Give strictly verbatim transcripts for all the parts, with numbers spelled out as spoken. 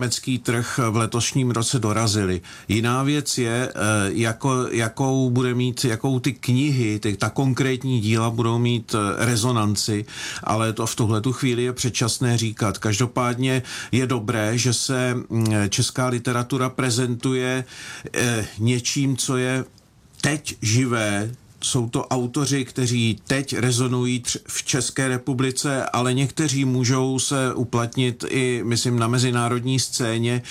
německý trh v letošním roce dorazily. Jiná věc je, jako, jakou bude mít, jakou ty knihy, ty, ta konkrétní díla budou mít rezonanci, ale to v tuhletu chvíli je předčasné říkat. Každopádně je dobré, že se česká literatura prezentuje něčím, co je teď živé. Jsou to autoři, kteří teď rezonují v České republice, ale někteří můžou se uplatnit i, myslím, na mezinárodní scéně.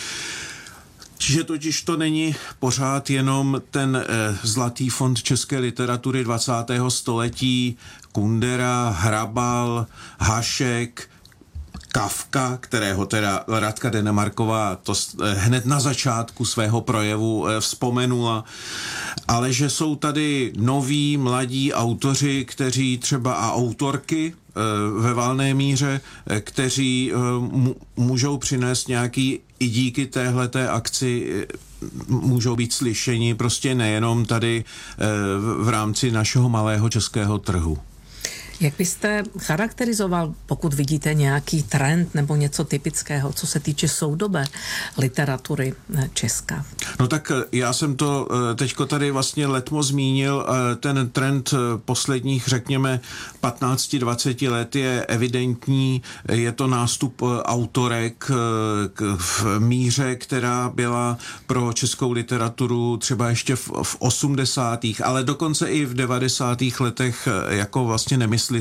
Že totiž to není pořád jenom ten eh, zlatý fond české literatury dvacátého století, Kundera, Hrabal, Hašek, Kafka, kterého teda Radka Denemarková to hned na začátku svého projevu vzpomenula, ale že jsou tady noví, mladí autoři, kteří třeba a autorky ve valné míře, kteří můžou přinést nějaký i díky téhleté akci můžou být slyšeni prostě nejenom tady v rámci našeho malého českého trhu. Jak byste charakterizoval, pokud vidíte nějaký trend nebo něco typického, co se týče soudobé literatury Česka? No tak já jsem to teďko tady vlastně letmo zmínil. Ten trend posledních, řekněme, patnáct dvacet let je evidentní. Je to nástup autorek v míře, která byla pro českou literaturu třeba ještě v osmdesátých, ale dokonce i v devadesátých letech jako vlastně nemyslitelná.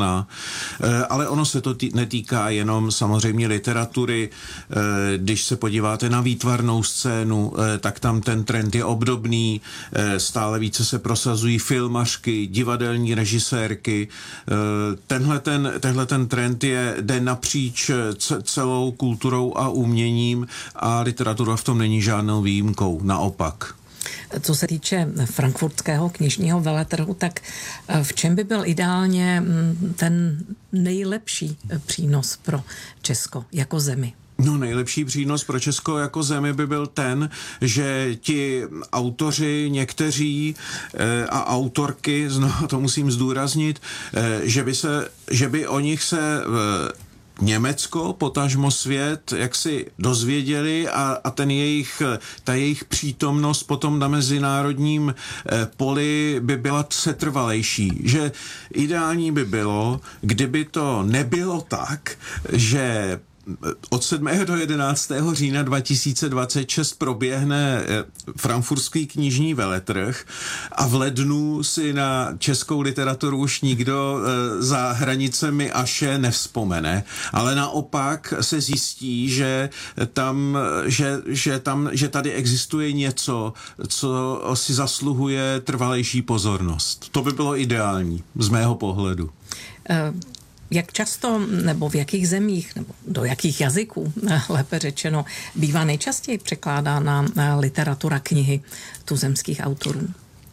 Ale ono se to tý, netýká jenom samozřejmě literatury. Když se podíváte na výtvarnou scénu, tak tam ten trend je obdobný. Stále více se prosazují filmařky, divadelní režisérky. Tenhle ten, tenhle ten trend je, jde napříč celou kulturou a uměním a literatura v tom není žádnou výjimkou. Naopak. Co se týče frankfurtského knižního veletrhu, tak v čem by byl ideálně ten nejlepší přínos pro Česko jako zemi? No, nejlepší přínos pro Česko jako zemi by byl ten, že ti autoři někteří e, a autorky, znovu to musím zdůraznit, e, že by se, že by o nich se e, Německo, potažmo svět, jak si dozvěděli a, a ten jejich, ta jejich přítomnost potom na mezinárodním eh, poli by byla setrvalejší. Že ideální by bylo, kdyby to nebylo tak, že od sedmého do jedenáctého října dva tisíce dvacet šest proběhne frankfurtský knižní veletrh a v lednu si na českou literaturu už nikdo za hranicemi Aše nevzpomene, ale naopak se zjistí, že tam, že, že tam, že tady existuje něco, co si zasluhuje trvalejší pozornost. To by bylo ideální z mého pohledu. Uh... Jak často, nebo v jakých zemích, nebo do jakých jazyků, lépe řečeno, bývá nejčastěji překládána literatura knihy tuzemských autorů?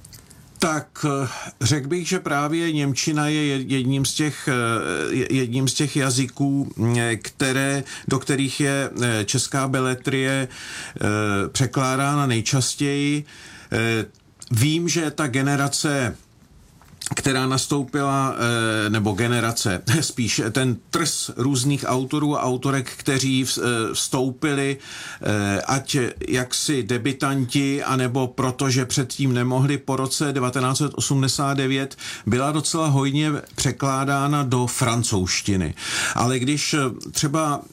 Tak řekl bych, že právě němčina je jedním z těch, jedním z těch jazyků, které, do kterých je česká beletrie překládána nejčastěji. Vím, že ta generace, která nastoupila, nebo generace, spíš ten trs různých autorů a autorek, kteří vstoupili, ať jaksi debutanti, anebo protože předtím nemohli po roce devatenáct set osmdesát devět, byla docela hojně překládána do francouzštiny. Ale když třeba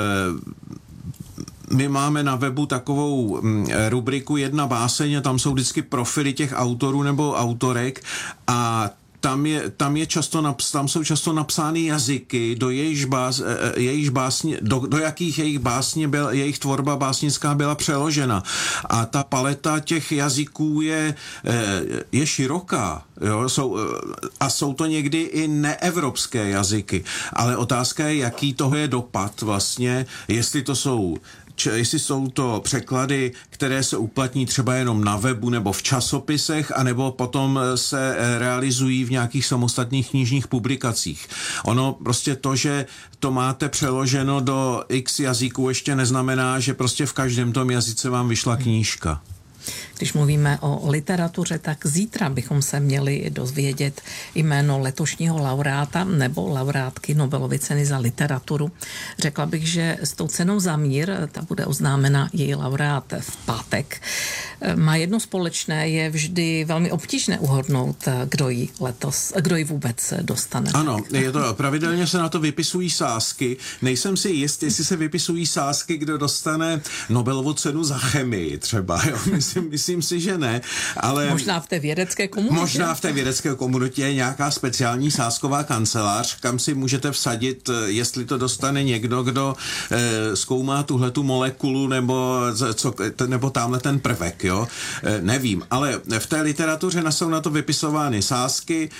my máme na webu takovou rubriku Jedna báseň a tam jsou vždycky profily těch autorů nebo autorek a tam, je, tam, je často naps, tam jsou často napsány jazyky, do jejich, bás, jejich básně, do, do jakých jejich básně byl, jejich tvorba básnická byla přeložena. A ta paleta těch jazyků je, je široká. Jo? Jsou, a jsou to někdy i neevropské jazyky. Ale otázka je, jaký toho je dopad vlastně, jestli to jsou jestli jsou to překlady, které se uplatní třeba jenom na webu nebo v časopisech, anebo potom se realizují v nějakých samostatných knižních publikacích. Ono prostě to, že to máte přeloženo do x jazyků, ještě neznamená, že prostě v každém tom jazyce vám vyšla knížka. Když mluvíme o literatuře, tak zítra bychom se měli dozvědět jméno letošního laureáta nebo laureátky Nobelovy ceny za literaturu. Řekla bych, že s tou cenou za mír, ta bude oznámena její laureát v pátek, má jedno společné, je vždy velmi obtížné uhodnout, kdo ji letos, kdo ji vůbec dostane. Ano, je to, pravidelně se na to vypisují sázky. Nejsem si jist, jestli se vypisují sázky, kdo dostane Nobelovu cenu za chemii třeba. Jo? Myslím, myslím si, že ne. Ale možná v té vědecké komunitě. Možná v té vědecké komunitě je nějaká speciální sázková kancelář, kam si můžete vsadit, jestli to dostane někdo, kdo e, zkoumá tuhletu molekulu nebo, co, nebo tamhle ten prvek. Jo? E, nevím, ale v té literatuře jsou na to vypisovány sázky.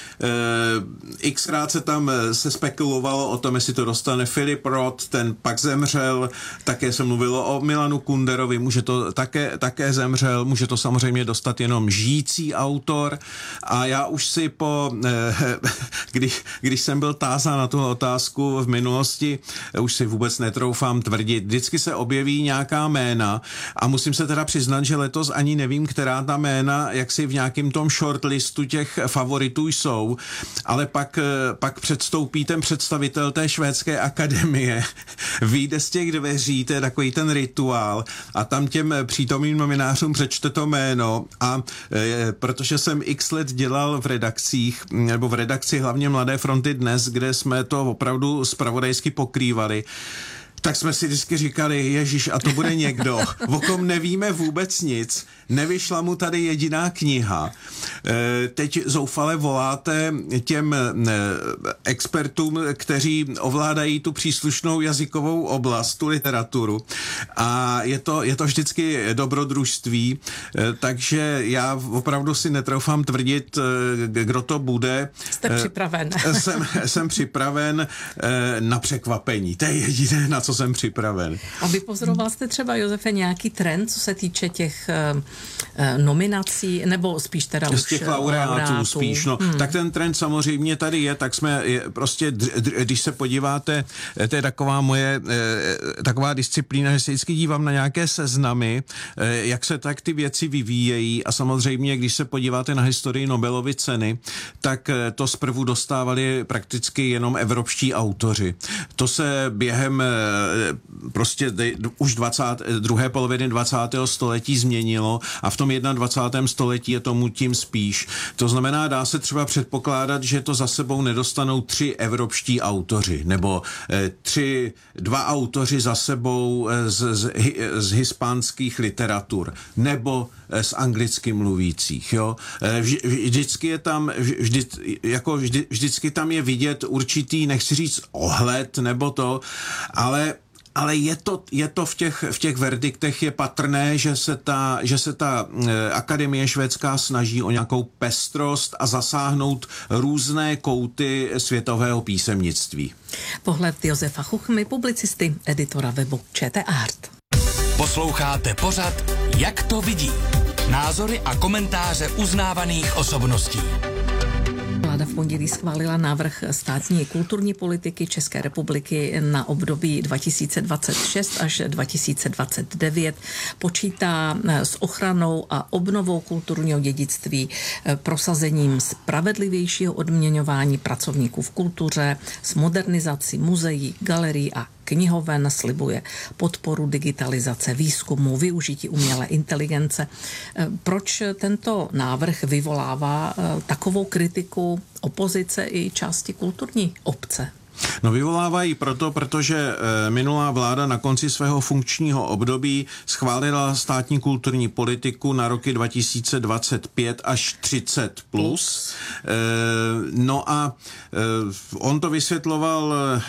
E, xkrát se tam se spekulovalo o tom, jestli to dostane Philip Roth, ten pak zemřel, také se mluvilo o Milanu Kunderovi, může to také, také zemřel, může to samozřejmě dostat jenom žijící autor a já už si po, když, když jsem byl tázán na tu otázku v minulosti, už si vůbec netroufám tvrdit, vždycky se objeví nějaká jména a musím se teda přiznat, že letos ani nevím, která ta jména, jak si v nějakém tom shortlistu těch favoritů jsou, ale pak, pak předstoupí ten představitel té švédské akademie, vyjde z těch dveří, to je takový ten rituál a tam těm přítomným nominářům přečte to jméno a e, protože jsem x let dělal v redakcích, nebo v redakci hlavně Mladé fronty Dnes, kde jsme to opravdu zpravodajsky pokrývali, tak jsme si vždycky říkali, ježiš, a to bude někdo, o kom nevíme vůbec nic, nevyšla mu tady jediná kniha. E, teď zoufale voláte těm e, expertům, kteří ovládají tu příslušnou jazykovou oblast, tu literaturu. A je to, je to vždycky dobrodružství, e, takže já opravdu si netroufám tvrdit, e, kdo to bude. Jste připraven. E, jsem, jsem připraven e, na překvapení. To je jediné, na co jsem připraven. A vypozoroval jste třeba, Josefe, nějaký trend, co se týče těch uh, nominací, nebo spíš teda z už těch laureátů, laureátů. spíš, no. Hmm. Tak ten trend samozřejmě tady je, tak jsme je, prostě, dr, dr, když se podíváte, to je taková moje, eh, taková disciplína, že se vždycky dívám na nějaké seznamy, eh, jak se tak ty věci vyvíjejí a samozřejmě, když se podíváte na historii Nobelovy ceny, tak eh, to zprvu dostávali prakticky jenom evropští autoři. To se během prostě už dvacáté druhé poloviny dvacátého století změnilo a v tom dvacátém prvním století je tomu tím spíš. To znamená, dá se třeba předpokládat, že to za sebou nedostanou tři evropští autoři, nebo eh, tři, dva autoři za sebou z, z, z hispánských literatur, nebo z anglicky mluvících. Jo? Vž, vždycky je tam, vždy, jako vždy, vždycky tam je vidět určitý, nechci říct ohled, nebo to, ale Ale je to, je to v těch, v těch verdiktech je patrné, že se ta, že se ta e, Akademie švédská snaží o nějakou pestrost a zasáhnout různé kouty světového písemnictví. Pohled Josefa Chuchmy, publicisty, editora webu ČT Art. Posloucháte pořad Jak to vidí? Názory a komentáře uznávaných osobností. Vláda v pondělí schválila návrh státní kulturní politiky České republiky na období dva tisíce dvacet šest až dva tisíce dvacet devět. Počítá s ochranou a obnovou kulturního dědictví, prosazením spravedlivějšího odměňování pracovníků v kultuře, s modernizací muzeí, galerií a knihoven, slibuje podporu digitalizace, výzkumu, využití umělé inteligence. Proč tento návrh vyvolává takovou kritiku opozice i části kulturní obce? No vyvolávají proto, protože e, minulá vláda na konci svého funkčního období schválila státní kulturní politiku na roky dva tisíce dvacet pět až třicet plus. E, no a e, on to vysvětloval e,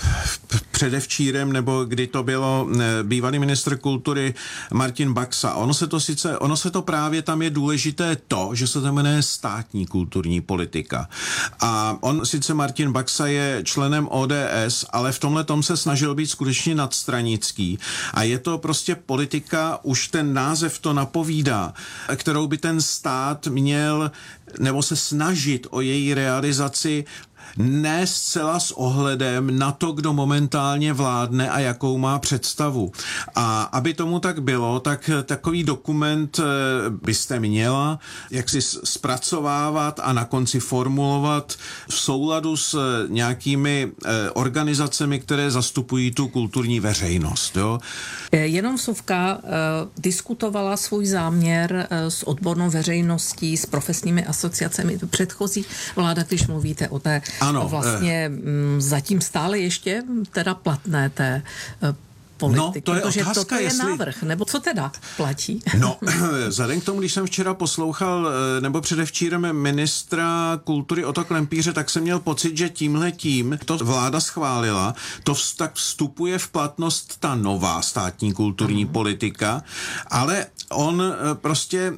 předevčírem, nebo kdy to bylo e, bývalý ministr kultury Martin Baxa. Ono se to sice, ono se to právě tam je důležité to, že se to jmenuje státní kulturní politika. A on sice Martin Baxa je členem O D S, ale v tomhle tom se snažil být skutečně nadstranický. A je to prostě politika, už ten název to napovídá, kterou by ten stát měl nebo se snažit o její realizaci ne zcela s ohledem na to, kdo momentálně vládne a jakou má představu. A aby tomu tak bylo, tak takový dokument byste měla jak si zpracovávat a na konci formulovat v souladu s nějakými organizacemi, které zastupují tu kulturní veřejnost. Jo? Jenom vsuvka uh, diskutovala svůj záměr uh, s odbornou veřejností, s profesními asociacemi. Předchozí vláda, když mluvíte o té ano, vlastně uh, zatím stále ještě teda platné té uh, politiky, no, to je protože otázka, toto je jestli... návrh, nebo co teda platí? No, vzhledem k tomu, když jsem včera poslouchal, nebo předevčírem ministra kultury Oto Klempíře, tak jsem měl pocit, že tímhletím to vláda schválila, to tak vstupuje v platnost ta nová státní kulturní mm. politika, ale on prostě,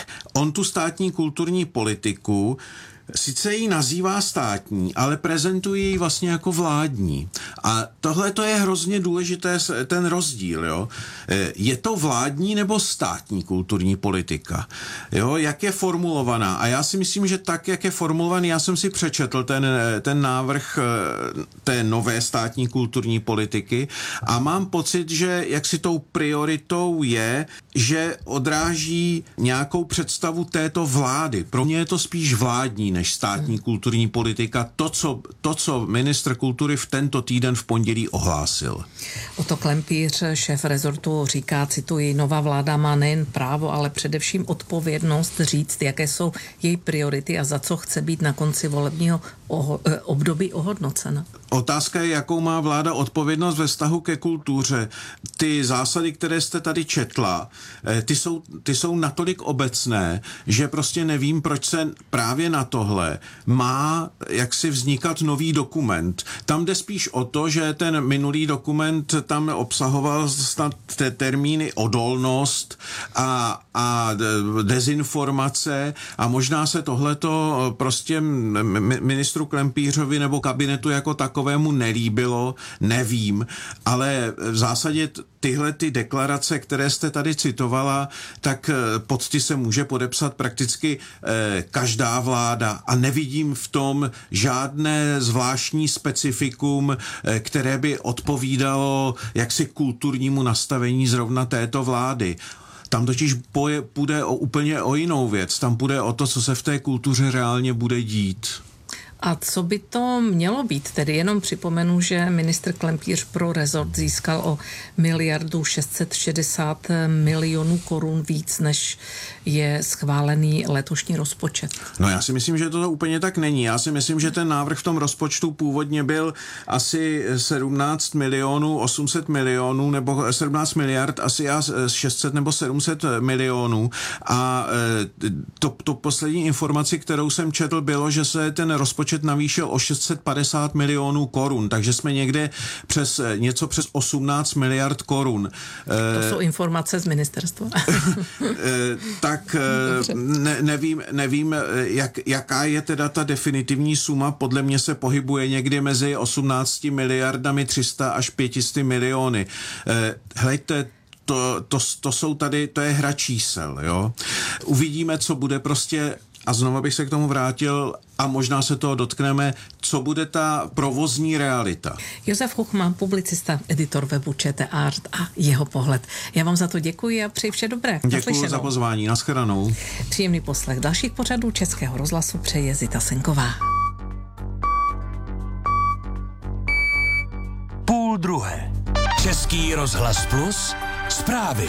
on tu státní kulturní politiku sice ji nazývá státní, ale prezentuje ji vlastně jako vládní. A tohle to je hrozně důležité, ten rozdíl. Jo? Je to vládní nebo státní kulturní politika? Jo? Jak je formulovaná? A já si myslím, že tak, jak je formulovaný, já jsem si přečetl ten, ten návrh té nové státní kulturní politiky a mám pocit, že jaksi tou prioritou je, že odráží nějakou představu této vlády. Pro mě je to spíš vládní než státní kulturní politika, to co, to, co ministr kultury v tento týden v pondělí ohlásil. Oto Klempíř, šéf rezortu, říká, cituji, nová vláda má nejen právo, ale především odpovědnost říct, jaké jsou její priority a za co chce být na konci volebního oho- období ohodnocena. Otázka je, jakou má vláda odpovědnost ve vztahu ke kultuře. Ty zásady, které jste tady četla, ty jsou, ty jsou natolik obecné, že prostě nevím, proč se právě na tohle má jaksi vznikat nový dokument. Tam jde spíš o to, že ten minulý dokument tam obsahoval snad te termíny odolnost a, a dezinformace a možná se tohleto prostě ministru Klempířovi nebo kabinetu jako takovému nelíbilo, nevím, ale v zásadě tyhle ty deklarace, které jste tady citovala, tak pod ty se může podepsat prakticky eh, každá vláda a nevidím v tom žádné zvláštní specifikum, eh, které by odpovídalo jaksi kulturnímu nastavení zrovna této vlády. Tam totiž poje, půjde o, úplně o jinou věc. Tam půjde o to, co se v té kultuře reálně bude dít. A co by to mělo být? Tedy jenom připomenu, že ministr Klempíř pro rezort získal o miliardu šest set šedesát milionů korun víc, než je schválený letošní rozpočet. No já si myslím, že to úplně tak není. Já si myslím, že ten návrh v tom rozpočtu původně byl asi sedmnáct milionů, osm set milionů, nebo sedmnáct miliard, asi já šest set nebo sedm set milionů. A to, to poslední informaci, kterou jsem četl, bylo, že se ten rozpočet navýšil o šest set padesát milionů korun, takže jsme někde přes něco přes osmnáct miliard korun. To jsou informace z ministerstva. Tak ne, nevím, nevím jak, jaká je teda ta definitivní suma. Podle mě se pohybuje někdy mezi osmnácti miliardami tři sta až pět set miliony. Hlejte, to, to, to jsou tady, to je hra čísel, jo. Uvidíme, co bude prostě. A znova bych se k tomu vrátil a možná se toho dotkneme, co bude ta provozní realita. Josef Chuchman, publicista, editor webu ČT Art a jeho pohled. Já vám za to děkuji a přeji vše dobré. Děkuji za pozvání, nashledanou. Příjemný poslech dalších pořadů Českého rozhlasu přeje Zita Senková. Půl druhé. Český rozhlas plus zprávy.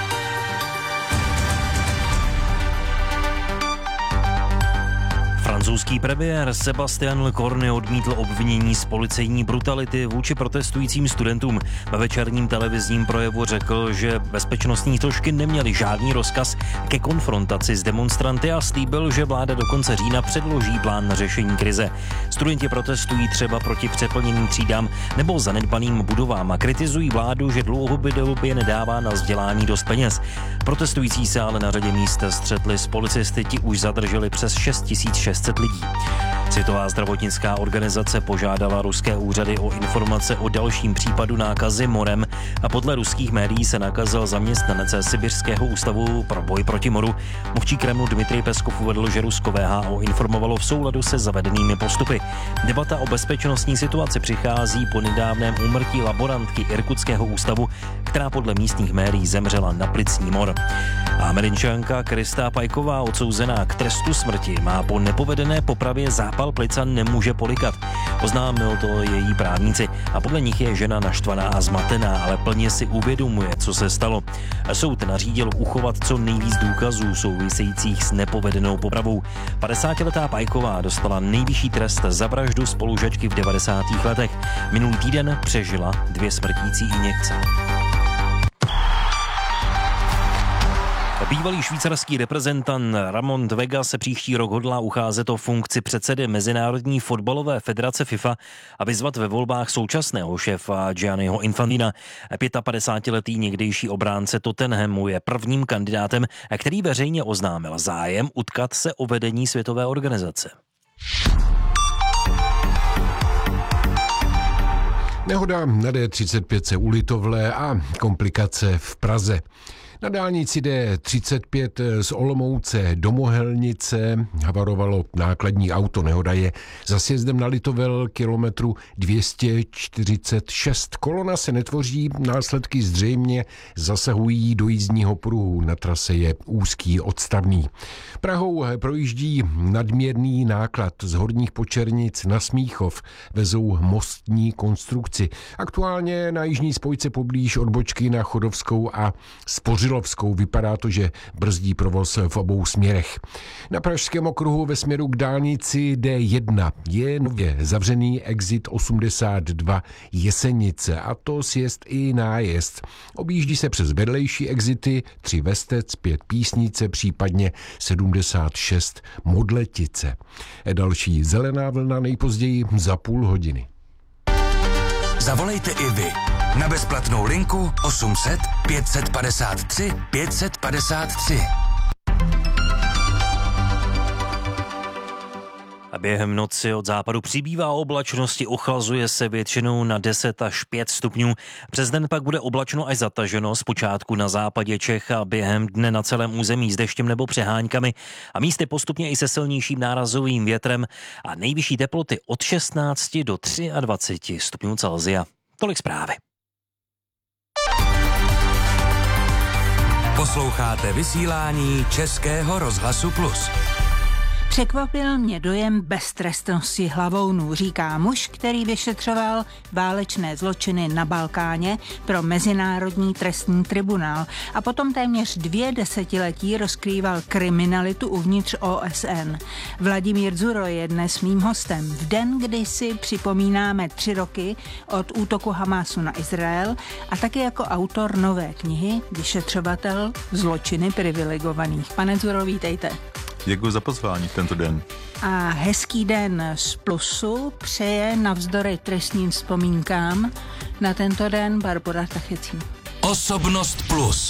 Francouzský premiér Sébastien Lecornu odmítl obvinění z policejní brutality vůči protestujícím studentům. Ve večerním televizním projevu řekl, že bezpečnostní složky neměly žádný rozkaz ke konfrontaci s demonstranty a slíbil, že vláda do konce října předloží plán na řešení krize. Studenti protestují třeba proti přeplněným třídám nebo zanedbaným budovám a kritizují vládu, že dlouhodobě nedává na vzdělání dost peněz. Protestující se ale na řadě míst střetli s policisty, ti už zadrželi přes šest tisíc šest set lidí. Světová zdravotnická organizace požádala ruské úřady o informace o dalším případu nákazy morem a podle ruských médií se nakazil zaměstnanec Sibiřského ústavu pro boj proti moru. Mluvčí Kremlu Dmitrij Peskov uvedl, že Rusko V H O informovalo v souladu se zavedenými postupy. Debata o bezpečnostní situaci přichází po nedávném úmrtí laborantky Irkutského ústavu, která podle místních médií zemřela na plicní mor. A Američanka Krista Pajková, odsouzená k trestu smrti, má po nepovedené popravě zápal plica, nemůže polikat. Oznámil to její právníci a podle nich je žena naštvaná a zmatená, ale plně si uvědomuje, co se stalo. Soud nařídil uchovat co nejvíc důkazů souvisejících s nepovedenou popravou. padesátiletá Pajková dostala nejvyšší trest za vraždu spolužačky v devadesátých letech. Minulý týden přežila dvě smrtící injekce. Bývalý švýcarský reprezentant Ramon Vega se příští rok hodlá ucházet o funkci předsedy Mezinárodní fotbalové federace FIFA a vyzvat ve volbách současného šéfa Gianniho Infantina. padesátipětiletý někdejší obránce Tottenhamu je prvním kandidátem, který veřejně oznámil zájem utkat se o vedení světové organizace. Nehoda na D třicet pět u Litovle a komplikace v Praze. Na dálnici D třicet pět z Olomouce do Mohelnice havarovalo nákladní auto. Nehoda je za sjezdem na Litovel kilometru dvě stě čtyřicet šest. Kolona se netvoří, následky zřejmě zasahují do jízdního pruhu. Na trase je úzký odstavný. Prahou projíždí nadměrný náklad z Horních Počernic na Smíchov. Vezou mostní konstrukci. Aktuálně na jižní spojce poblíž odbočky na Chodovskou a Spořilovskou. Vypadá to, že brzdí provoz v obou směrech. Na Pražském okruhu ve směru k dálnici D jedna je nově zavřený exit osmdesát dva Jesenice, a to sjezd i nájezd. Objíždí se přes vedlejší exity tři Vestec, pět Písnice, případně sedmdesát šest Modletice. Další zelená vlna nejpozději za půl hodiny. Zavolejte i vy na bezplatnou linku osm set pět set padesát tři pět set padesát tři. A během noci od západu přibývá oblačnosti, ochlazuje se většinou na deset až pět stupňů. Přes den pak bude oblačno až zataženo, zpočátku na západě Čech a během dne na celém území s deštěm nebo přeháňkami a místy postupně i se silnějším nárazovým větrem a nejvyšší teploty od šestnácti do dvaceti třech stupňů Celsia. Tolik zprávy. Posloucháte vysílání Českého rozhlasu Plus. Překvapil mě dojem beztrestnosti hlavounů, říká muž, který vyšetřoval válečné zločiny na Balkáně pro Mezinárodní trestní tribunál a potom téměř dvě desetiletí rozkrýval kriminalitu uvnitř O S N. Vladimír Dzuro je dnes mým hostem. V den, kdy si připomínáme tři roky od útoku Hamásu na Izrael a taky jako autor nové knihy Vyšetřovatel zločiny privilegovaných. Pane Dzuro, vítejte. Děkuji za pozvání v tento den. A hezký den z Plusu přeje navzdory trestním vzpomínkám na tento den Barbora Tachecí. Osobnost Plus.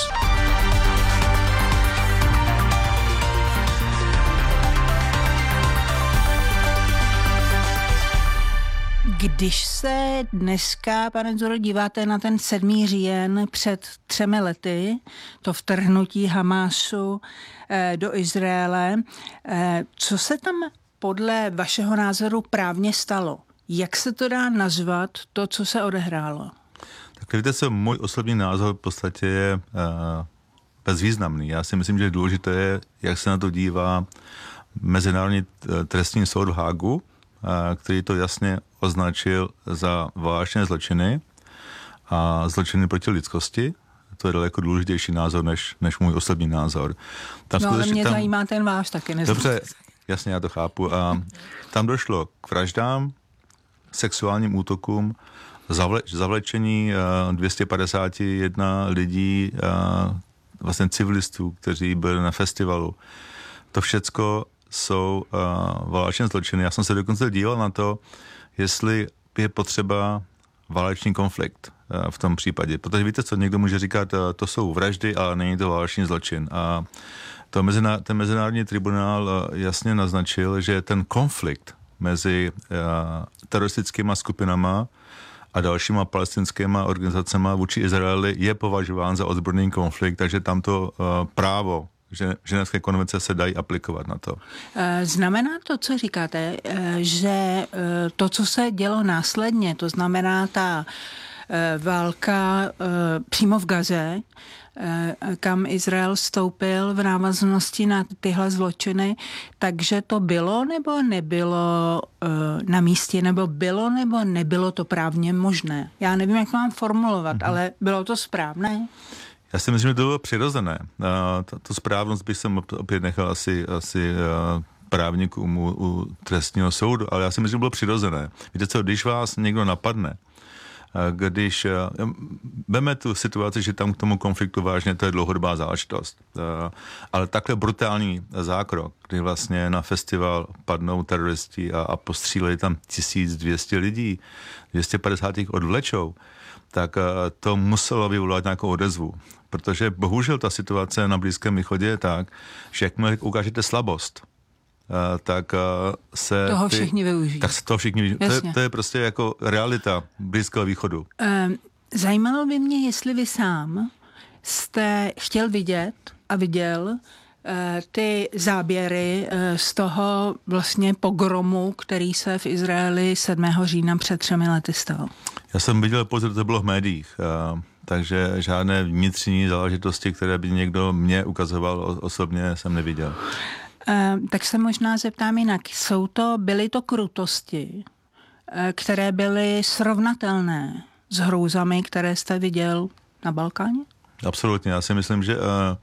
Když se dneska, pane Dzuro, díváte na ten sedmý říjen před třemi lety, to vtrhnutí Hamásu eh, do Izraele, eh, co se tam podle vašeho názoru právně stalo? Jak se to dá nazvat, to, co se odehrálo? Tak víte se, můj osobní názor v podstatě je uh, bezvýznamný. Já si myslím, že důležité je, jak se na to dívá Mezinárodní trestní soud v Hágu, který to jasně označil za válečné zločiny a zločiny proti lidskosti. To je daleko důležitější názor, než, než můj osobní názor. Tam no ale mě tam... zajímá ten váš taky. Neznám. Dobře, jasně, já to chápu. A tam došlo k vraždám, sexuálním útokům, zavle, zavlečení dvě stě padesát jedna lidí, vlastně civilistů, kteří byli na festivalu. To všecko jsou uh, válečné zločiny. Já jsem se dokonce díval na to, jestli je potřeba válečný konflikt uh, v tom případě. Protože víte co, někdo může říkat, uh, to jsou vraždy, ale není to válečný zločin. A to meziná, ten mezinárodní tribunál uh, jasně naznačil, že ten konflikt mezi uh, teroristickými skupinama a dalšíma palestinskými organizacemi vůči Izraeli je považován za ozbrojený konflikt, takže tam to uh, právo že ženevské konvence se dají aplikovat na to. Znamená to, co říkáte, že to, co se dělo následně, to znamená ta válka přímo v Gaze, kam Izrael vstoupil v návaznosti na tyhle zločiny, takže to bylo nebo nebylo na místě, nebo bylo nebo nebylo to právně možné? Já nevím, jak mám formulovat, mm-hmm. ale bylo to správné? Já si myslím, že to bylo přirozené. To, to správnost bych jsem opět nechal asi, asi právníkům u, u trestního soudu, ale já si myslím, že bylo přirozené. Víte co, když vás někdo napadne, když veme tu situaci, že tam k tomu konfliktu vážně, to je dlouhodobá záležitost. Ale takhle brutální zákrok, kdy vlastně na festival padnou teroristi a, a postříleli tam tisíc dvě stě lidí, dvě stě padesát jich odvlečou, tak to muselo vyvolat nějakou odezvu. Protože bohužel ta situace na Blízkém východě je tak, že jakmile ukážete slabost, tak se... Toho všichni využijí. Tak se toho všichni využijí. To je, to je prostě jako realita Blízkého východu. Zajímalo by mě, jestli vy sám jste chtěl vidět a viděl ty záběry z toho vlastně pogromu, který se v Izraeli sedmého října před třemi lety stal. Já jsem viděl pouze, to bylo v médiích, takže žádné vnitřní záležitosti, které by někdo mě ukazoval osobně, jsem neviděl. Tak se možná zeptám jinak. Jsou to, byly to krutosti, které byly srovnatelné s hrůzami, které jste viděl na Balkáně? Absolutně. Já si myslím, že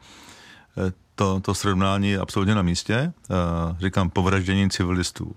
to, to srovnání je absolutně na místě. Říkám, povraždění civilistů,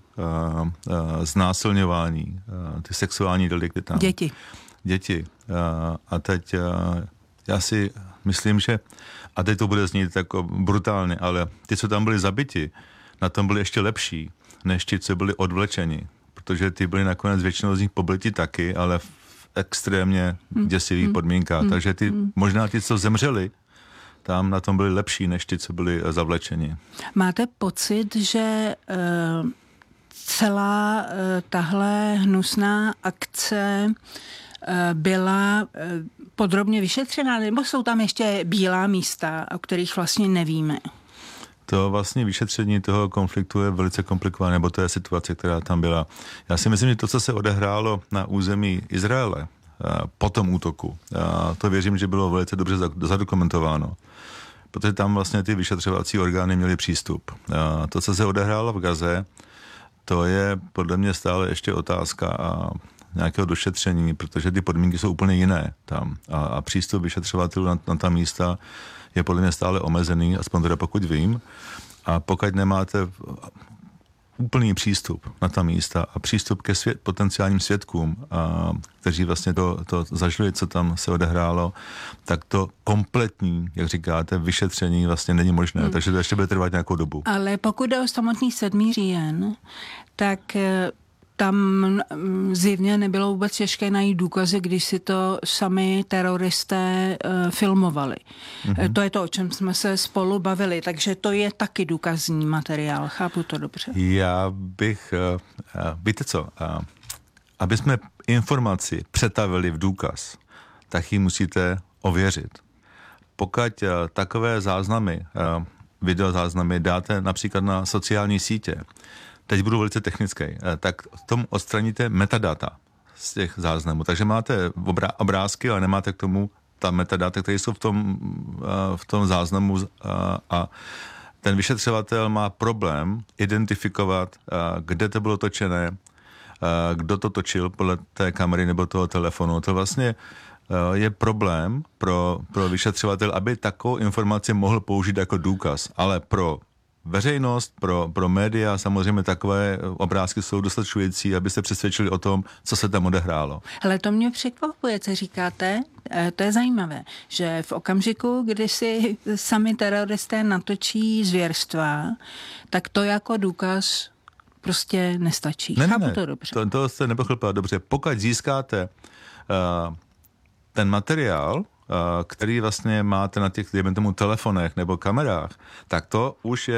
znásilňování, ty sexuální delikty tam. Děti. Děti. A teď já si myslím, že a teď to bude znít jako brutálně, ale ty, co tam byli zabiti, na tom byli ještě lepší, než ti, co byli odvlečeni. Protože ty byli nakonec většinou z nich pobliti taky, ale v extrémně děsivých podmínkách. Mm. Takže ty, možná ti, co zemřeli, tam na tom byli lepší, než ti, co byli zavlečeni. Máte pocit, že uh, celá uh, tahle hnusná akce uh, byla uh, podrobně vyšetřená, nebo jsou tam ještě bílá místa, o kterých vlastně nevíme? To vlastně vyšetření toho konfliktu je velice komplikované, nebo to je situace, která tam byla. Já si myslím, že to, co se odehrálo na území Izraele po tom útoku, to věřím, že bylo velice dobře zadokumentováno, protože tam vlastně ty vyšetřovací orgány měly přístup. To, co se odehrálo v Gaze, to je podle mě stále ještě otázka nějakého došetření, protože ty podmínky jsou úplně jiné tam a, a přístup vyšetřovatelů na, na ta místa je podle mě stále omezený, aspoň teda pokud vím. A pokud nemáte úplný přístup na ta místa a přístup ke svět, potenciálním svědkům, a, kteří vlastně to, to zažili, co tam se odehrálo, tak to kompletní, jak říkáte, vyšetření vlastně není možné, hmm. takže to ještě bude trvat nějakou dobu. Ale pokud jde o samotný sedmý říjen, tak tam zjevně nebylo vůbec těžké najít důkazy, když si to sami teroristé uh, filmovali. Mm-hmm. To je to, o čem jsme se spolu bavili, takže to je taky důkazní materiál. Chápu to dobře? Já bych, uh, uh, víte co, uh, aby jsme informaci přetavili v důkaz, tak ji musíte ověřit. Pokud uh, takové záznamy, uh, videozáznamy dáte například na sociální sítě, teď budu velice technický, tak tomu odstraníte metadata z těch záznamů. Takže máte obrá- obrázky, ale nemáte k tomu ta metadata, které jsou v tom, v tom záznamu a ten vyšetřovatel má problém identifikovat, kde to bylo točené, kdo to točil podle té kamery nebo toho telefonu. To vlastně je problém pro, pro vyšetřovatel, aby takovou informaci mohl použít jako důkaz, ale pro veřejnost, pro, pro média, samozřejmě takové obrázky jsou dostačující, aby se přesvědčili o tom, co se tam odehrálo. Ale to mě překvapuje, co říkáte. To je zajímavé, že v okamžiku, kdy si sami teroristé natočí zvěrstva, tak to jako důkaz prostě nestačí. Ne, Chápu ne, to dobře. To, to jste nepochopila dobře. Pokud získáte uh, ten materiál, který vlastně máte na těch, dejme tomu, telefonech nebo kamerách, tak to už je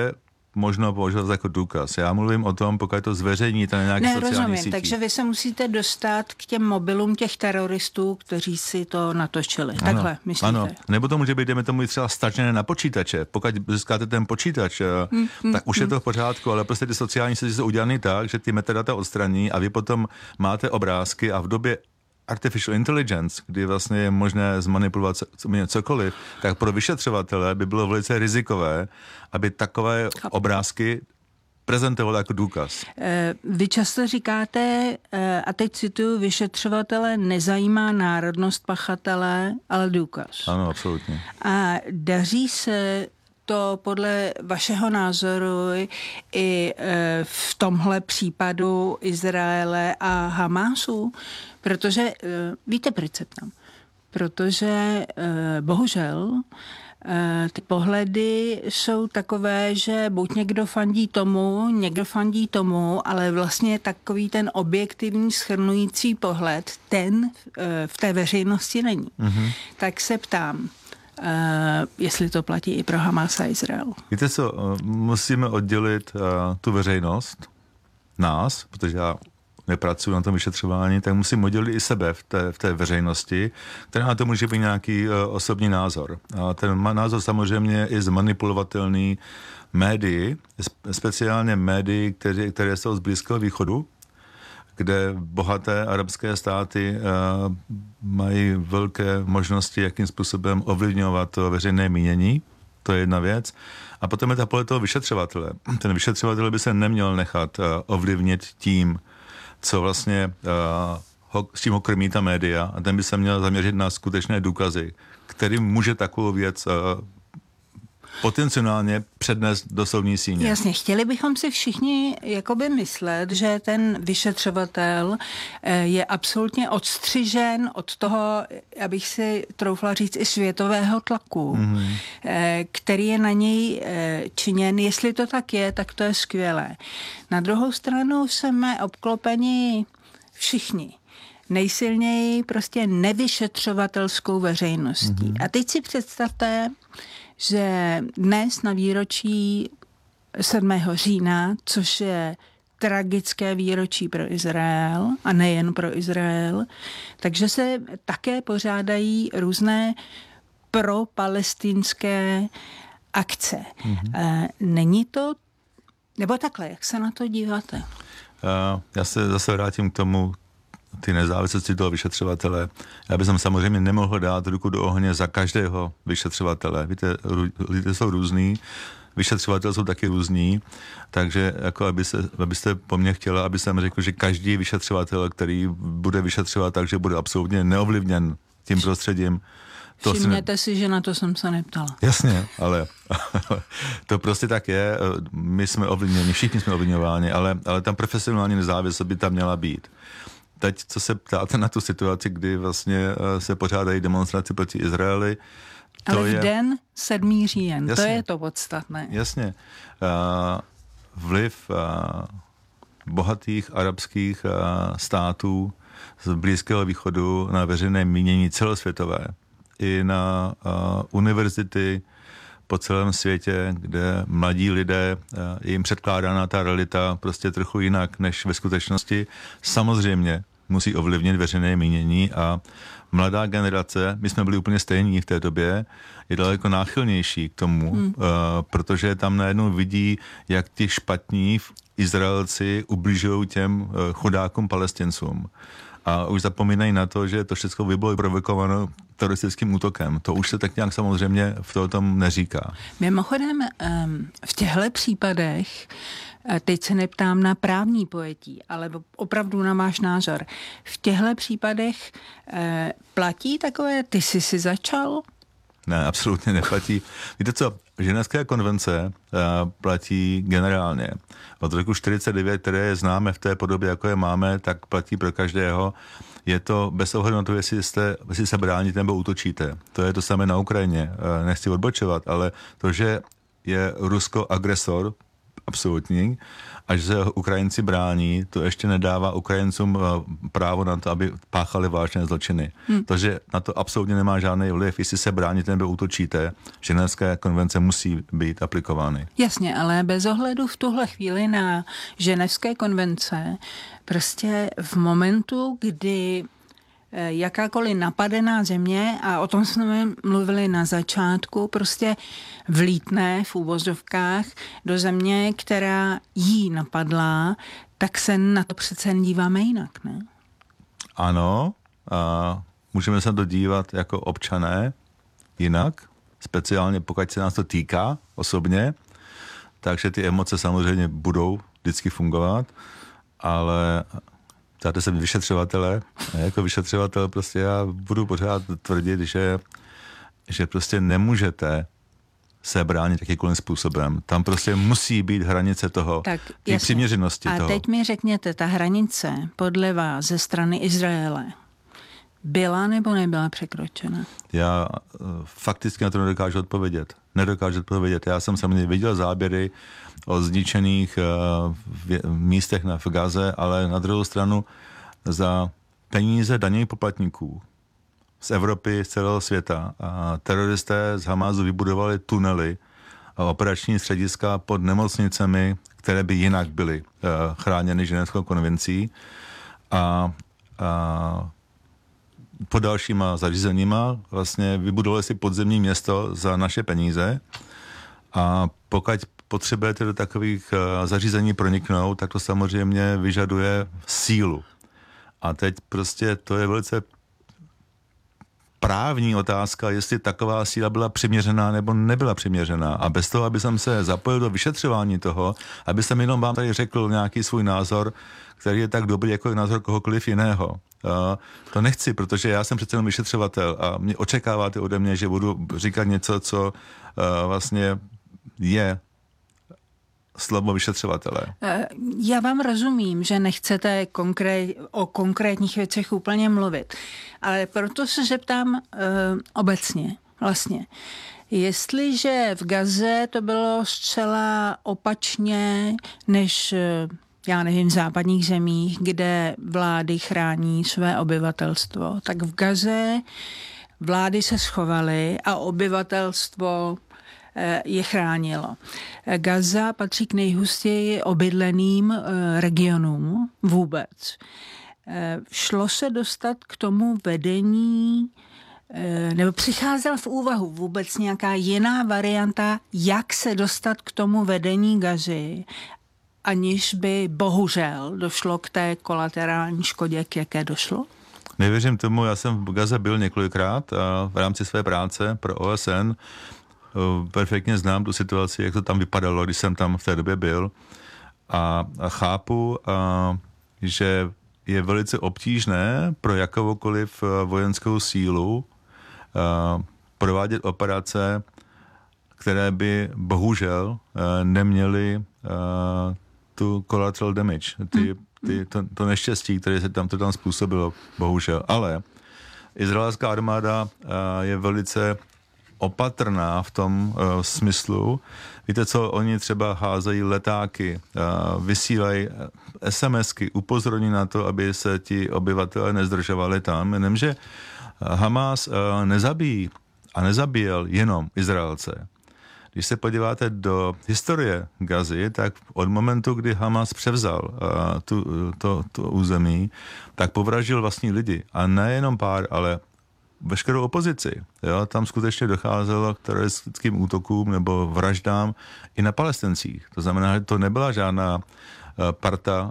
možno používat jako důkaz. Já mluvím o tom, pokud to zveřejní na nějaké ne, sociální rozumím, síti. Takže vy se musíte dostat k těm mobilům těch teroristů, kteří si to natočili. Ano, takhle, myslíte? Ano, nebo to může být, jdeme tomu třeba stažené na počítače. Pokud získáte ten počítač, hmm, tak hmm, už hmm. je to v pořádku, ale prostě ty sociální síti jsou udělané tak, že ty metadata odstraní a vy potom máte obrázky a v době artificial intelligence, kdy vlastně je možné zmanipulovat cokoliv, tak pro vyšetřovatele by bylo velice rizikové, aby takové obrázky prezentoval jako důkaz. Vy často říkáte, a teď cituju, vyšetřovatele nezajímá národnost pachatele, ale důkaz. Ano, absolutně. A daří se to podle vašeho názoru i v tomhle případu Izraele a Hamásu? Protože, víte, proč se ptám? Protože bohužel ty pohledy jsou takové, že buď někdo fandí tomu, někdo fandí tomu, ale vlastně takový ten objektivní shrnující pohled, ten v té veřejnosti není. Mm-hmm. Tak se ptám, Uh, jestli to platí i pro Hamas a Izrael. Víte co, musíme oddělit uh, tu veřejnost, nás, protože já nepracuji na tom vyšetřování, tak musím oddělit i sebe v té, v té veřejnosti, která na to může být nějaký uh, osobní názor. A ten názor samozřejmě je i zmanipulovatelný médii, speciálně médii, které, které jsou z Blízkého východu, kde bohaté arabské státy uh, mají velké možnosti, jakým způsobem ovlivňovat to veřejné mínění. To je jedna věc. A potom je ta pole toho vyšetřovatele. Ten vyšetřovatel by se neměl nechat uh, ovlivnit tím, co vlastně, uh, ho, s čím ho krmí ta média. A ten by se měl zaměřit na skutečné důkazy, kterým může takovou věc uh, potenciálně přednést do soudní síně. Jasně, chtěli bychom si všichni jakoby myslet, že ten vyšetřovatel je absolutně odstřižen od toho, abych si troufla říct, i světového tlaku, mm-hmm. který je na něj činěn. Jestli to tak je, tak to je skvělé. Na druhou stranu jsme obklopeni všichni nejsilněji prostě nevyšetřovatelskou veřejností. Mm-hmm. A teď si představte, že dnes na výročí sedmého října, což je tragické výročí pro Izrael a nejen pro Izrael, takže se také pořádají různé propalestinské akce. Mm-hmm. Není to, nebo takhle, jak se na to díváte? Uh, já se zase vrátím k tomu, ty nezávislosti toho vyšetřovatele. Já bych samozřejmě nemohl dát ruku do ohně za každého vyšetřovatele. Víte, lidé jsou různý, vyšetřovatelé jsou taky různí, takže jako aby se, abyste po mně chtěla, aby jsem řekl, že každý vyšetřovatel, který bude vyšetřovat tak, že bude absolutně neovlivněn tím prostředím, to Všimněte si, ne... si, že na to jsem se neptala. Jasně, ale to prostě tak je. My jsme ovlivněni, všichni jsme ovlivňováni, ale, ale tam profesionální nezávislost by tam měla být. Teď, co se ptáte na tu situaci, kdy vlastně se pořádají demonstrace proti Izraeli. To Ale v je... den sedmého října, to je to podstatné. Jasně. Uh, vliv uh, bohatých arabských uh, států z Blízkého východu na veřejné mínění celosvětové i na uh, univerzity po celém světě, kde mladí lidé, je jim předkládána ta realita prostě trochu jinak než ve skutečnosti. Samozřejmě musí ovlivnit veřejné mínění a mladá generace, my jsme byli úplně stejní v té době, je daleko náchylnější k tomu, hmm. uh, protože tam najednou vidí, jak ti špatní Izraelci ubližují těm uh, chudákům Palestincům. A už zapomínají na to, že to všechno by bylo provokováno teroristickým útokem. To už se tak nějak samozřejmě v to tom neříká. Mimochodem, v těchto případech, teď se neptám na právní pojetí, ale opravdu na váš názor, v těchto případech platí takové, ty jsi si začal? Ne, absolutně neplatí. Víte co, Ženevská konvence uh, platí generálně. Od roku čtyřicet devět, které je známe v té podobě, jako je máme, tak platí pro každého. Je to bez ohledu na to, jestli, jste, jestli se bráníte nebo útočíte. To je to samé na Ukrajině. Uh, nechci odbočovat, ale to, že je Rusko agresor, absolutní, a že se Ukrajinci brání, to ještě nedává Ukrajincům právo na to, aby páchali vážné zločiny. Hmm. Takže na to absolutně nemá žádný vliv, jestli se bráníte nebo útočíte. Ženevské konvence musí být aplikovány. Jasně, ale bez ohledu v tuhle chvíli na ženevské konvence, prostě v momentu, kdy jakákoliv napadená země, a o tom jsme mluvili na začátku, prostě vlítne v úvozovkách do země, která jí napadla, tak se na to přece díváme jinak, ne? Ano, a můžeme se to dívat jako občané jinak, speciálně pokud se nás to týká osobně, takže ty emoce samozřejmě budou vždycky fungovat, ale ptáte se vyšetřovatele, a jako vyšetřovatel prostě já budu pořád tvrdit, že, že prostě nemůžete se bránit jakýmkoliv způsobem. Tam prostě musí být hranice toho, té přiměřenosti toho. A teď mi řekněte, ta hranice podle vás ze strany Izraele byla nebo nebyla překročena? Já fakticky na to nedokážu odpovědět. Nedokážu odpovědět. Já jsem samozřejmě viděl záběry o zničených uh, místech na v Gaze, ale na druhou stranu za peníze daňových poplatníků z Evropy, z celého světa a teroristé z Hamásu vybudovali tunely a operační střediska pod nemocnicemi, které by jinak byly uh, chráněny Ženevskou konvencí a, a pod dalšíma zařízeníma vlastně vybudovali si podzemní město za naše peníze a pokud potřebujete do takových zařízení proniknout, tak to samozřejmě vyžaduje sílu. A teď prostě to je velice právní otázka, jestli taková síla byla přiměřená nebo nebyla přiměřená. A bez toho, aby jsem se zapojil do vyšetřování toho, aby jsem jenom vám tady řekl nějaký svůj názor, který je tak dobrý jako názor kohokoliv jiného. Uh, to nechci, protože já jsem přece jenom vyšetřovatel a mě očekáváte ode mě, že budu říkat něco, co uh, vlastně je slovo vyšetřovatele. Já vám rozumím, že nechcete konkrét, o konkrétních věcech úplně mluvit, ale proto se zeptám uh, obecně vlastně. Jestliže v Gaze to bylo zcela opačně než já nevím, v západních zemích, kde vlády chrání své obyvatelstvo, tak v Gaze vlády se schovaly a obyvatelstvo je chránilo. Gaza patří k nejhustěji obydleným regionům vůbec. Šlo se dostat k tomu vedení, nebo přicházela v úvahu vůbec nějaká jiná varianta, jak se dostat k tomu vedení Gazy, aniž by bohužel došlo k té kolaterální škodě, k jaké došlo? Nevěřím tomu, já jsem v Gaze byl několikrát a v rámci své práce pro O S N perfektně znám tu situaci, jak to tam vypadalo, když jsem tam v té době byl a, a chápu, a, že je velice obtížné pro jakoukoliv vojenskou sílu a, provádět operace, které by bohužel a, neměly a, tu collateral damage, ty, ty, to, to neštěstí, které se tam, to tam způsobilo, bohužel. Ale izraelská armáda uh, je velice opatrná v tom uh, smyslu. Víte co, oni třeba házejí letáky, uh, vysílají SMSky, upozorní na to, aby se ti obyvatelé nezdržovali tam, jenomže Hamas uh, nezabíjí a nezabíjel jenom Izraelce. Když se podíváte do historie Gazy, tak od momentu, kdy Hamas převzal uh, tu, to, to území, tak povraždil vlastní lidi. A nejenom pár, ale veškerou opozici. Jo? Tam skutečně docházelo k teroristickým útokům nebo vraždám i na Palestincích. To znamená, že to nebyla žádná uh, parta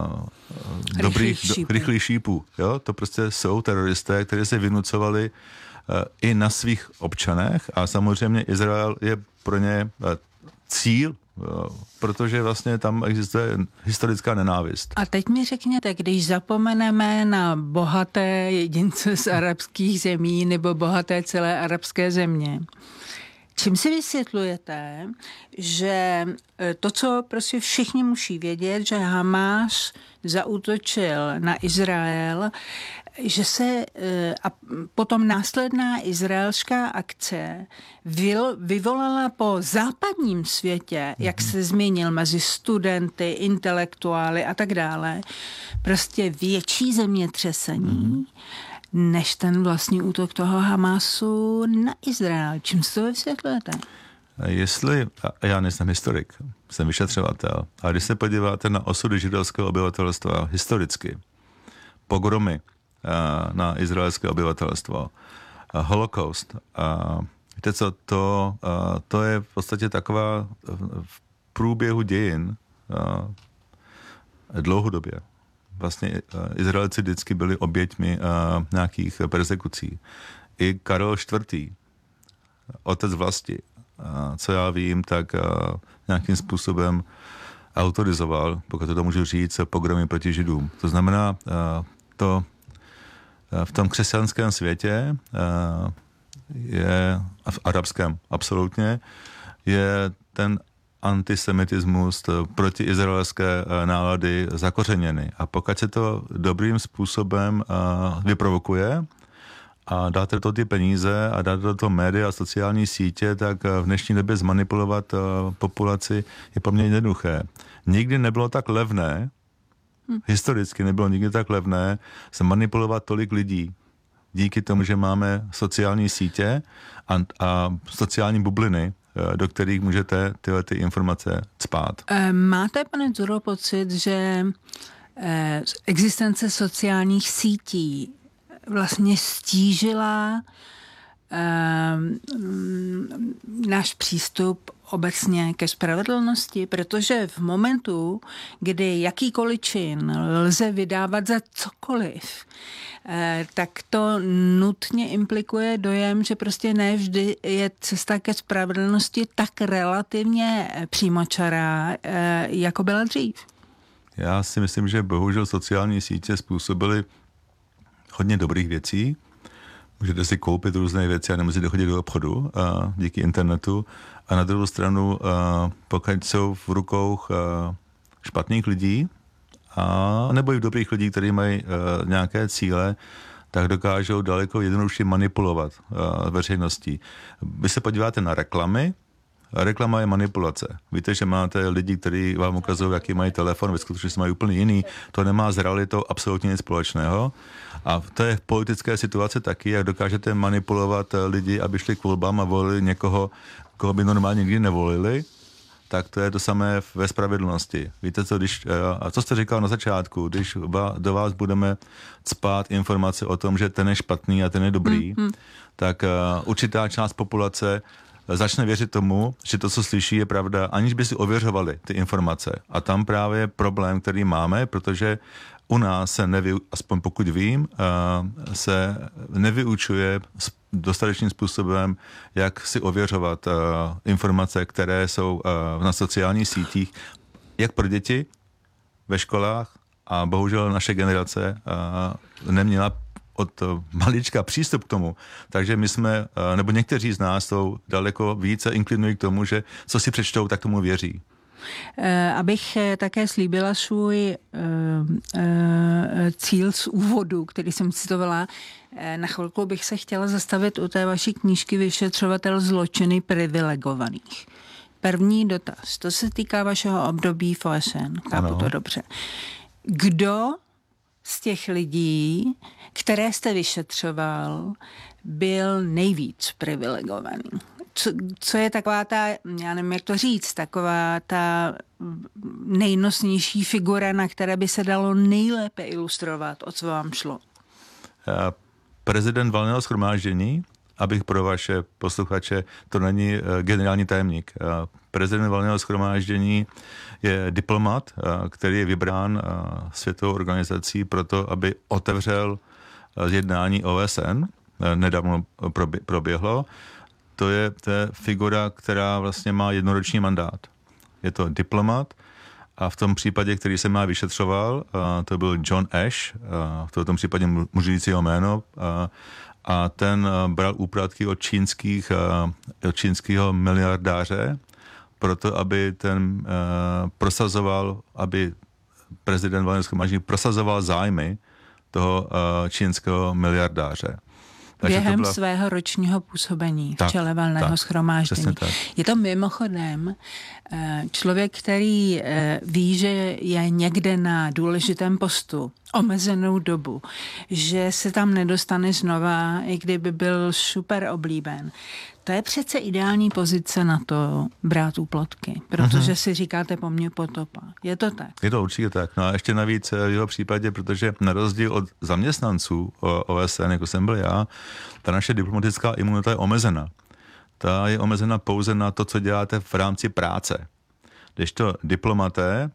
uh, dobrých, rychlých šípů. Do, rychlých šípů. Jo? To prostě jsou teroristé, kteří se vynucovali i na svých občanech a samozřejmě Izrael je pro ně cíl, protože vlastně tam existuje historická nenávist. A teď mi řekněte, když zapomeneme na bohaté jedince z arabských zemí nebo bohaté celé arabské země, čím si vysvětlujete, že to, co prostě všichni musí vědět, že Hamas zaútočil na Izrael, že se a potom následná izraelská akce vyvolala po západním světě, jak se zmínil, mezi studenty, intelektuály a tak dále, prostě větší zemětřesení, než ten vlastní útok toho Hamasu na Izrael. Čím si to vysvětlujete? Jestli, já nejsem historik, jsem vyšetřovatel, a když se podíváte na osudy židovského obyvatelstva historicky, pogromy na izraelské obyvatelstvo, holokaust, víte co, to, to je v podstatě taková v průběhu dějin dlouhodobě. Vlastně Izraelci vždycky byli oběťmi nějakých persekucí. I Karel čtvrtý, otec vlasti, co já vím, tak nějakým způsobem autorizoval, pokud to můžu říct, pogromy proti Židům. To znamená, to v tom křesťanském světě je, v arabském absolutně, je ten antisemitismus, protiizraelské nálady zakořeněny. A pokud se to dobrým způsobem vyprovokuje a dáte to ty peníze a dáte to média a sociální sítě, tak v dnešní době zmanipulovat populaci je poměrně jednoduché. Nikdy nebylo tak levné, hmm. historicky nebylo nikdy tak levné zmanipulovat tolik lidí. Díky tomu, že máme sociální sítě a, a sociální bubliny, do kterých můžete tyhle ty informace cpát. Máte, pane Dzuro, pocit, že existence sociálních sítí vlastně stížila náš přístup obecně ke spravedlnosti, protože v momentu, kdy jakýkoliv čin lze vydávat za cokoliv, tak to nutně implikuje dojem, že prostě ne vždy je cesta ke spravedlnosti tak relativně přímočará, jako byla dřív. Já si myslím, že bohužel sociální sítě způsobily hodně dobrých věcí. Můžete si koupit různé věci a nemusíte chodit do obchodu a díky internetu. A na druhou stranu, a pokud jsou v rukou špatných lidí, a nebo i v dobrých lidí, kteří mají uh, nějaké cíle, tak dokážou daleko jednoduše manipulovat uh, veřejností. Vy se podíváte na reklamy, reklama je manipulace. Víte, že máte lidi, kteří vám ukazují, jaký mají telefon, ve skutečnosti mají úplně jiný. To nemá s realitou absolutně nic společného. A to je v politické situaci taky, jak dokážete manipulovat lidi, aby šli k volbám a volili někoho, koho by normálně nikdy nevolili, tak to je to samé ve spravedlnosti. Víte co, když, a co jste říkal na začátku, když do vás budeme cpát informace o tom, že ten je špatný a ten je dobrý, mm-hmm. tak určitá část populace začne věřit tomu, že to, co slyší, je pravda, aniž by si ověřovali ty informace. A tam právě je problém, který máme, protože u nás se, nevy, aspoň pokud vím, se nevyučuje dostatečným způsobem, jak si ověřovat informace, které jsou na sociálních sítích, jak pro děti ve školách, a bohužel naše generace neměla od malička přístup k tomu. Takže my jsme, nebo někteří z nás jsou daleko více inklinují k tomu, že co si přečtou, tak tomu věří. Abych také slíbila svůj cíl z úvodu, který jsem citovala, na chvilku bych se chtěla zastavit u té vaší knížky Vyšetřovatel zločiny privilegovaných. První dotaz, to se týká vašeho období v O S N, chápu to dobře. Kdo z těch lidí, které jste vyšetřoval, byl nejvíc privilegovaný? Co, co je taková ta, já nevím, jak to říct, taková ta nejnosnější figura, na které by se dalo nejlépe ilustrovat, o co vám šlo? Prezident Valného shromáždění, abych pro vaše posluchače, to není generální tajemník. Prezident Valného shromáždění je diplomat, který je vybrán Světovou organizací proto, aby otevřel jednání O S N, nedávno proběhlo. To je, to je figura, která vlastně má jednoroční mandát. Je to diplomat a v tom případě, který jsem já vyšetřoval, to byl John Ash, v tom případě můžu říct jeho jméno, a ten bral úplatky od čínských, od čínského miliardáře, proto aby ten prosazoval, aby prezident Valného shromáždění prosazoval zájmy toho čínského miliardáře. Takže během byla... svého ročního působení v čele valného shromáždění. Je to mimochodem člověk, který ví, že je někde na důležitém postu omezenou dobu, že se tam nedostane znova, i kdyby byl super oblíben. To je přece ideální pozice na to brát úplatky, protože si říkáte po mně potopa. Je to tak? Je to určitě tak. No a ještě navíc v jeho případě, protože na rozdíl od zaměstnanců O S N, jako jsem byl já, ta naše diplomatická imunita je omezena. Ta je omezena pouze na to, co děláte v rámci práce. Kdežto diplomaté,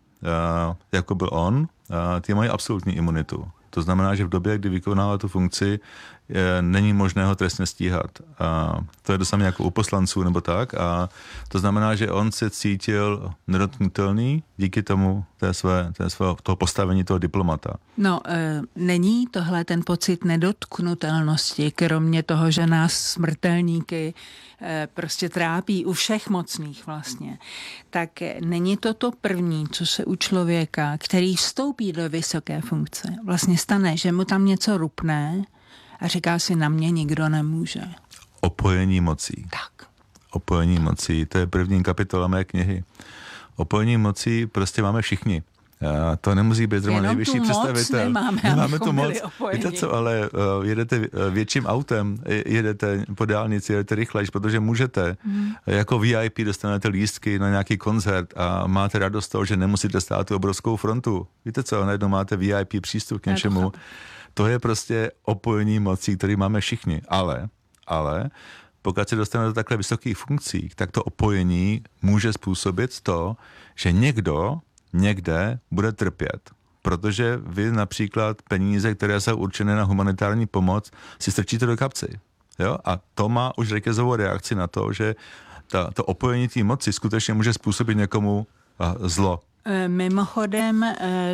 jako byl on, ty mají absolutní imunitu. To znamená, že v době, kdy vykonává tu funkci, je, není možné ho trestně stíhat. A to je to samé jako u poslanců nebo tak. A to znamená, že on se cítil nedotknutelný díky tomu té své, té své, toho postavení toho diplomata. No, e, není tohle ten pocit nedotknutelnosti, kromě toho, že nás smrtelníky e, prostě trápí u všech mocných vlastně, tak není to to první, co se u člověka, který vstoupí do vysoké funkce, vlastně stane, že mu tam něco rupne a říká si, na mě nikdo nemůže. Opojení mocí. Tak. Opojení mocí, to je první kapitola mé knihy. Opojení mocí prostě máme všichni. A to nemusí být zrovna nejvyšší představitel. Nemáme, nemáme tu moc. Víte co, ale uh, jedete větším autem, jedete po dálnici, jedete rychlejš, protože můžete. Hmm. Jako V I P dostanete lístky na nějaký koncert a máte radost toho, že nemusíte stát tu obrovskou frontu. Víte co, najednou máte V I P přístup k něčemu. To je prostě opojení mocí, který máme všichni. Ale, ale pokud se dostaneme do takhle vysokých funkcí, tak to opojení může způsobit to, že někdo někde bude trpět. Protože vy například peníze, které jsou určené na humanitární pomoc, si strčíte do kapsy. Jo? A to má už řetězovou reakci na to, že ta, to opojení té moci skutečně může způsobit někomu zlo. Mimochodem,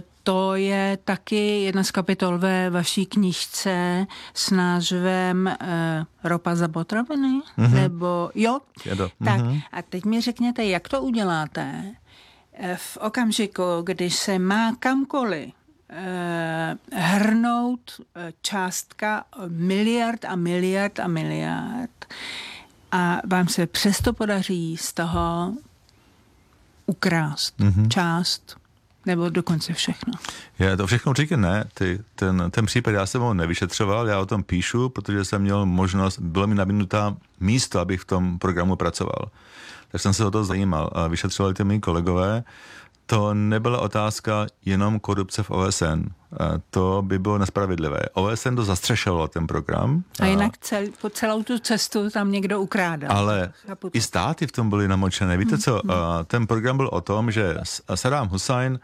to je taky jedna z kapitol ve vaší knížce s názvem Ropa za potraviny? Mm-hmm. Nebo jo? To. Tak Mm-hmm. a teď mi řekněte, jak to uděláte v okamžiku, když se má kamkoliv hrnout částka miliard a miliard a miliard a vám se přesto podaří z toho ukrást mm-hmm. část, nebo dokonce všechno. Já to všechno určitě ne. Ty, ten, ten případ já jsem ho nevyšetřoval, já o tom píšu, protože jsem měl možnost, bylo mi nabídnutá místo, abych v tom programu pracoval. Tak jsem se o to zajímal a vyšetřovali ty mý kolegové. To nebyla otázka jenom korupce v O S N. To by bylo nespravedlivé. O S N to zastřešovalo ten program. A jinak cel, po celou tu cestu tam někdo ukrádal. Ale i státy v tom byly namočené. Víte co, hmm. ten program byl o tom, že Saddam Hussein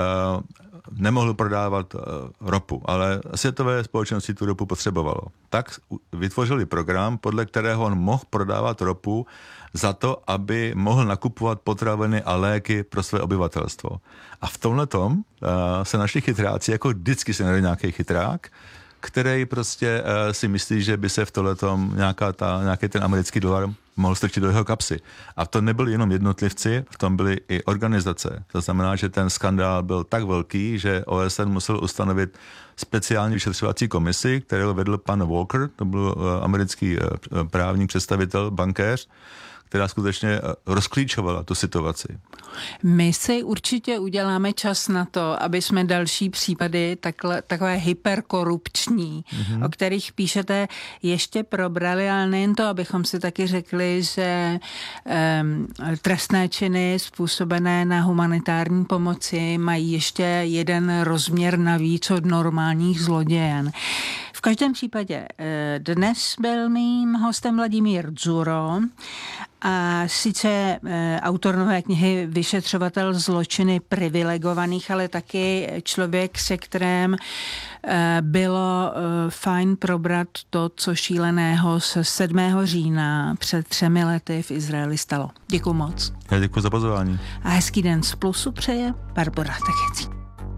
nemohl prodávat ropu, ale světové společnosti tu ropu potřebovalo. Tak vytvořili program, podle kterého on mohl prodávat ropu za to, aby mohl nakupovat potraviny a léky pro své obyvatelstvo. A v tomhletom uh, se našli chytráci, jako vždycky se najde nějaký chytrák, který prostě uh, si myslí, že by se v tohletom nějaká ta, nějaký ten americký dolar mohl strčit do jeho kapsy. A to nebyli jenom jednotlivci, v tom byly i organizace. To znamená, že ten skandál byl tak velký, že O S N musel ustanovit speciální vyšetřovací komisi, kterou vedl pan Walker, to byl uh, americký uh, právní představitel, bankéř, která skutečně rozklíčovala tu situaci. My si určitě uděláme čas na to, aby jsme další případy takhle, takové hyperkorupční, mm-hmm. o kterých píšete, ještě probrali, ale nejen to, abychom si taky řekli, že um, trestné činy způsobené na humanitární pomoci mají ještě jeden rozměr navíc od normálních zlodějen. V každém případě dnes byl mým hostem Vladimír Dzuro, a sice e, autor nové knihy Vyšetřovatel zločiny privilegovaných, ale taky člověk, se kterým e, bylo e, fajn probrat to, co šíleného se sedmého října před třemi lety v Izraeli stalo. Děkuju moc. Já děkuji za pozvání. A hezký den z Plusu přeje Barbora Tekecí.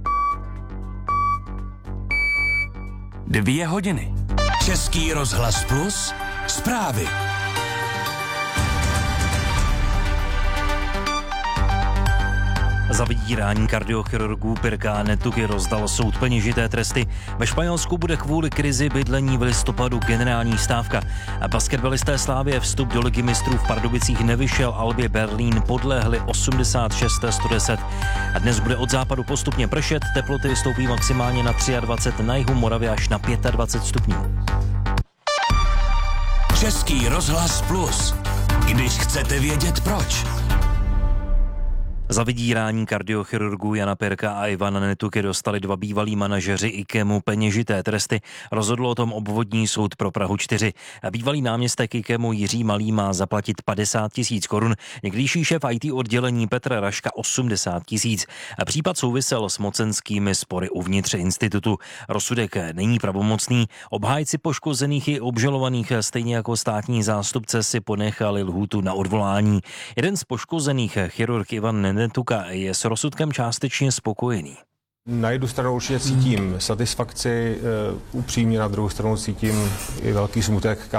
Dvě hodiny. Český rozhlas Plus. Zprávy. Za vydírání kardiochirurgů Pirka Netuky rozdal soud peněžité tresty. Ve Španělsku bude kvůli krizi bydlení v listopadu generální stávka. A basketbalisté Slávie vstup do ligy mistrů v Pardubicích nevyšel, Albě Berlín podlehli osmdesát šest sto deset. A dnes bude od západu postupně pršet, teploty stoupí maximálně na dvacet tři, na jihu Moravy až na dvacet pět stupňů. Český rozhlas Plus. Když chcete vědět proč. Za vydírání kardiochirurgů Jana Pirka a Ivana Netuky dostali dva bývalí manažeři IKEMu peněžité tresty. Rozhodl o tom obvodní soud pro Prahu čtyři. Bývalý náměstek IKEMu Jiří Malý má zaplatit padesát tisíc korun, někdejší šéf í té oddělení Petr Raška osmdesát tisíc. Případ souvisel s mocenskými spory uvnitř institutu. Rozsudek není pravomocný. Obhájci poškozených i obžalovaných, stejně jako státní zástupce, si ponechali lhůtu na odvolání. Jeden z poškozených, chirurg Ivan Netuka, je s rozsudkem částečně spokojený. Na jednu stranu určitě cítím satisfakci, upřímně na druhou stranu cítím i velký smutek.